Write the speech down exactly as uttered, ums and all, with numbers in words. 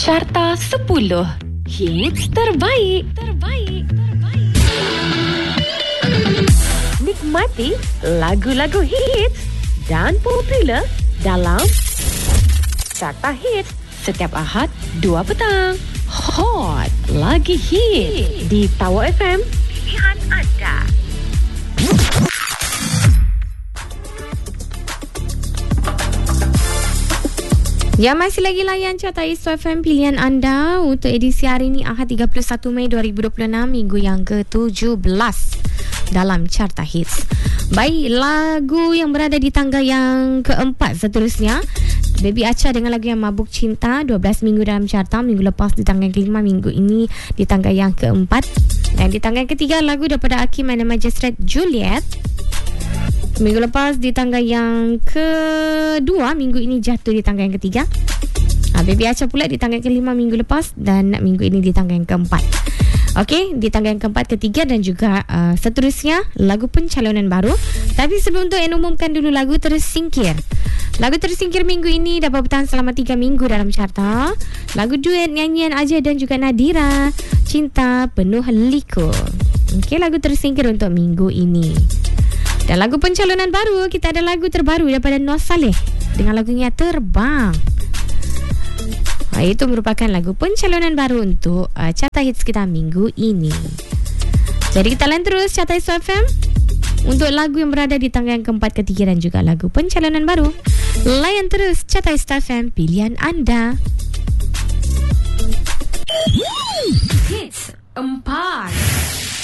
Carta sepuluh Hits terbaik. Terbaik. Terbaik. Nikmati lagu-lagu hits dan popular dalam Carta Hits setiap Ahad dua petang. Hot lagi hit di Tower F M, pilihan anda. Ya, masih lagi layan Carta Hits F M pilihan anda untuk edisi hari ini Ahad tiga puluh satu Mei dua ribu dua puluh enam, minggu yang ke tujuh belas dalam Carta Hits. Baik, lagu yang berada di tangga yang keempat seterusnya, Baby Acha dengan lagu yang Mabuk Cinta, dua belas minggu dalam carta. Minggu lepas di tangga yang kelima, minggu ini di tangga yang keempat. Dan di tangga yang ketiga, lagu daripada Hakim and Magistrate Juliet. Minggu lepas di tangga yang kedua, minggu ini jatuh di tangga yang ketiga. ha, Baby Acha pula di tangga yang kelima minggu lepas, dan minggu ini di tangga yang keempat. Okey, di tangga yang keempat, ketiga dan juga uh, seterusnya lagu pencalonan baru. Tapi sebelum tu, saya umumkan dulu lagu tersingkir. Lagu tersingkir minggu ini dapat bertahan selama tiga minggu dalam carta. Lagu duet nyanyian Ajay dan juga Nadira, Cinta Penuh Liku. Okey, lagu tersingkir untuk minggu ini. Dan lagu pencalonan baru, kita ada lagu terbaru daripada Nos Saleh dengan lagunya Terbang. Ha, itu merupakan lagu pencalonan baru untuk uh, Carta Hits kita minggu ini. Jadi kita lain terus Carta Hits F M untuk lagu yang berada di tangga yang keempat, ketiga dan juga lagu pencalonan baru. Layan terus Carta Hits F M pilihan anda. Hits empat.